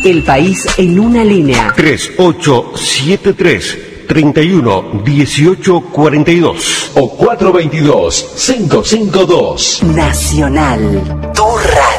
El país en una línea. 3873-311842 o 422-552. Nacional, tu radio.